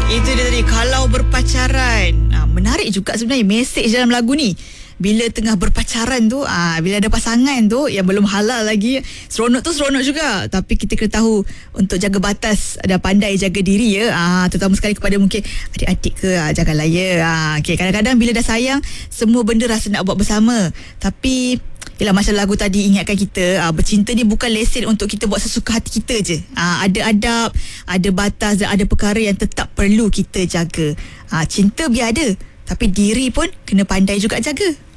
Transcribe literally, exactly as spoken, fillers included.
Itu dia tadi, kalau berpacaran. Ha, menarik juga sebenarnya mesej dalam lagu ni. Bila tengah berpacaran tu, ah, bila ada pasangan tu yang belum halal lagi, seronok tu seronok juga. Tapi kita kena tahu untuk jaga batas dan pandai jaga diri ya. Ah, terutama sekali kepada mungkin adik-adik ke, ah, janganlah ya. Ah, okay, kadang-kadang bila dah sayang, semua benda rasa nak buat bersama. Tapi yelah, macam lagu tadi ingatkan kita, ah, bercinta ni bukan lesen untuk kita buat sesuka hati kita je. Ah, ada adab, ada batas dan ada perkara yang tetap perlu kita jaga. Ah, cinta biar ada, tapi diri pun kena pandai juga jaga.